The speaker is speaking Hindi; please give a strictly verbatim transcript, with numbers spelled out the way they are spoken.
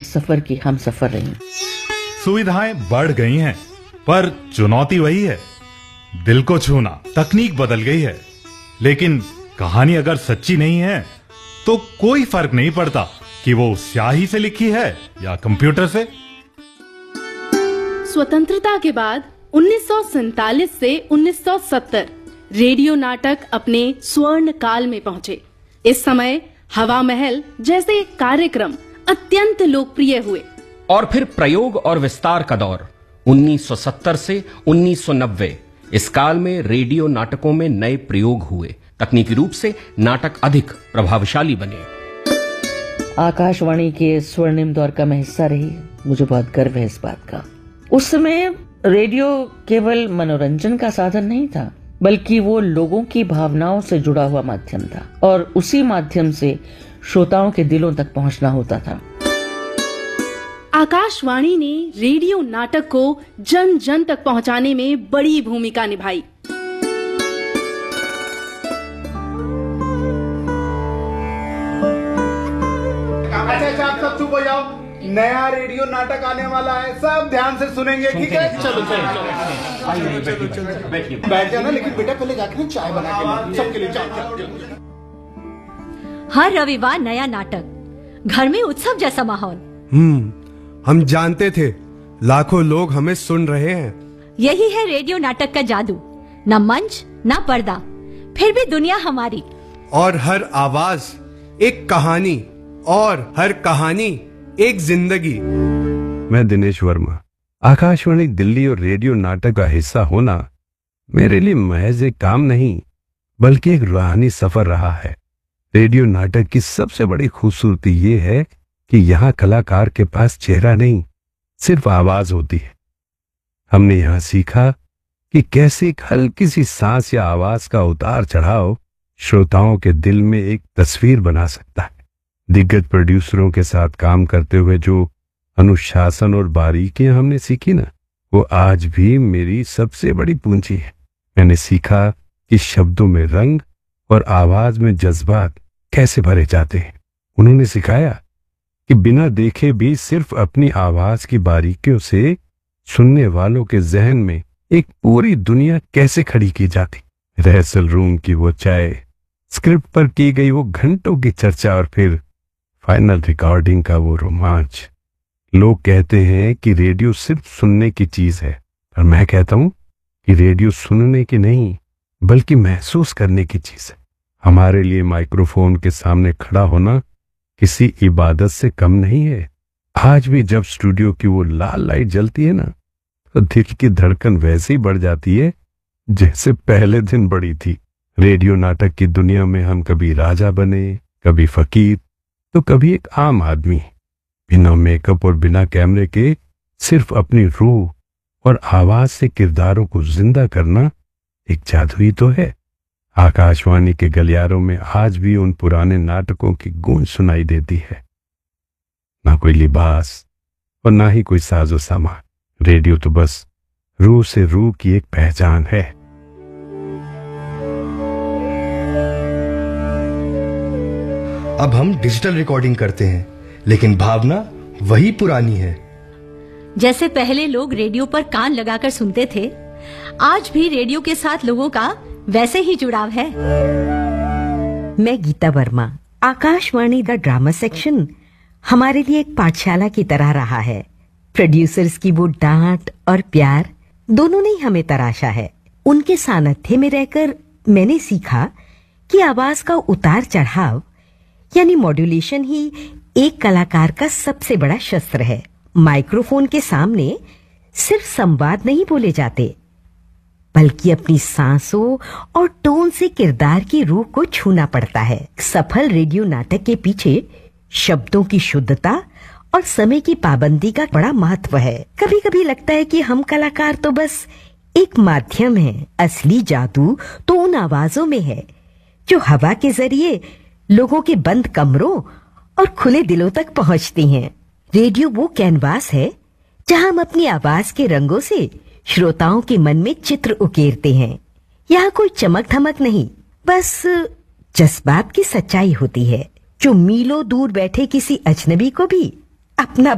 सफर की हम सफर रही। सुविधाएं बढ़ गई हैं, पर चुनौती वही है, दिल को छूना। तकनीक बदल गई है, लेकिन कहानी अगर सच्ची नहीं है तो कोई फर्क नहीं पड़ता कि वो स्याही से लिखी है या कंप्यूटर से। स्वतंत्रता के बाद उन्नीस सौ सैतालीस से उन्नीस सौ सत्तर रेडियो नाटक अपने स्वर्ण काल में पहुंचे। इस समय हवा महल जैसे कार्यक्रम अत्यंत लोकप्रिय हुए। और फिर प्रयोग और विस्तार का दौर उन्नीस सौ सत्तर से उन्नीस सौ नब्बे। इस काल में रेडियो नाटकों में नए प्रयोग हुए, तकनीकी रूप से नाटक अधिक प्रभावशाली बने। आकाशवाणी के स्वर्णिम दौर का मैं हिस्सा रही, मुझे बहुत गर्व है इस बात का। उस समय रेडियो केवल मनोरंजन का साधन नहीं था, बल्कि वो लोगों की भावनाओं से जुड़ा हुआ माध्यम था, और उसी माध्यम से श्रोताओं के दिलों तक पहुंचना होता था। आकाशवाणी ने रेडियो नाटक को जन जन तक पहुंचाने में बड़ी भूमिका निभाई। अच्छा, आप सब चुप हो जाओ, नया रेडियो नाटक आने वाला है, सब ध्यान से सुनेंगे, ठीक है? चलो चलो चलो चलो बैठ जाना, लेकिन बेटा पहले जाके चाय बना के ला, सबके लिए चाय। हर रविवार नया नाटक, घर में उत्सव जैसा माहौल। हम्म हम जानते थे लाखों लोग हमें सुन रहे हैं। यही है रेडियो नाटक का जादू, न मंच न पर्दा, फिर भी दुनिया हमारी। और हर आवाज एक कहानी, और हर कहानी एक जिंदगी। मैं दिनेश वर्मा। आकाशवाणी दिल्ली और रेडियो नाटक का हिस्सा होना मेरे लिए महज एक काम नहीं, बल्कि एक रूहानी सफर रहा है। रेडियो नाटक की सबसे बड़ी खूबसूरती ये है कि यहाँ कलाकार के पास चेहरा नहीं, सिर्फ आवाज होती है। हमने यहाँ सीखा कि कैसे एक हल्की सी सांस या आवाज का उतार चढ़ाव श्रोताओं के दिल में एक तस्वीर बना सकता है। दिग्गज प्रोड्यूसरों के साथ काम करते हुए जो अनुशासन और बारीकियां हमने सीखी ना, वो आज भी मेरी सबसे बड़ी पूंजी है। मैंने सीखा कि शब्दों में रंग और आवाज में जज्बात कैसे भरे जाते हैं। उन्होंने सिखाया कि बिना देखे भी सिर्फ अपनी आवाज की बारीकियों से सुनने वालों के जहन में एक पूरी दुनिया कैसे खड़ी की जाती। रिहर्सल रूम की वो चाय, स्क्रिप्ट पर की गई वो घंटों की चर्चा, और फिर फाइनल रिकॉर्डिंग का वो रोमांच। लोग कहते हैं कि रेडियो सिर्फ सुनने की चीज है, पर मैं कहता हूं कि रेडियो सुनने की नहीं, बल्कि महसूस करने की चीज है। हमारे लिए माइक्रोफोन के सामने खड़ा होना किसी इबादत से कम नहीं है। आज भी जब स्टूडियो की वो लाल लाइट जलती है ना, तो दिल की धड़कन वैसे ही बढ़ जाती है जैसे पहले दिन बढ़ी थी। रेडियो नाटक की दुनिया में हम कभी राजा बने, कभी फकीर, तो कभी एक आम आदमी। बिना मेकअप और बिना कैमरे के सिर्फ अपनी रूह और आवाज से किरदारों को जिंदा करना एक जादू ही तो है। आकाशवाणी के गलियारों में आज भी उन पुराने नाटकों की गूंज सुनाई देती है। ना कोई लिबास और ना ही कोई साजो सामान। रेडियो तो बस रूह से रूह की एक पहचान है। अब हम डिजिटल रिकॉर्डिंग करते हैं, लेकिन भावना वही पुरानी है। जैसे पहले लोग रेडियो पर कान लगाकर सुनते थे, आज भी रेडियो के साथ लोगों का वैसे ही जुड़ाव है। मैं गीता वर्मा। आकाशवाणी का ड्रामा सेक्शन हमारे लिए एक पाठशाला की तरह रहा है। प्रोड्यूसर्स की वो डांट और प्यार दोनों ने हमें तराशा है। उनके सानिध्य में रहकर मैंने सीखा कि आवाज का उतार चढ़ाव यानी मॉड्यूलेशन ही एक कलाकार का सबसे बड़ा शस्त्र है। माइक्रोफोन के सामने सिर्फ संवाद नहीं बोले जाते, बल्कि अपनी सांसों और टोन से किरदार की रूह को छूना पड़ता है। सफल रेडियो नाटक के पीछे शब्दों की शुद्धता और समय की पाबंदी का बड़ा महत्व है। कभी कभी लगता है कि हम कलाकार तो बस एक माध्यम हैं। असली जादू तो उन आवाजों में है जो हवा के जरिए लोगों के बंद कमरों और खुले दिलों तक पहुंचती हैं। रेडियो वो कैनवास है जहां हम अपनी आवाज के रंगों से श्रोताओं के मन में चित्र उकेरते हैं। यहाँ कोई चमक धमक नहीं, बस जज्बात की सच्चाई होती है जो मीलों दूर बैठे किसी अजनबी को भी अपना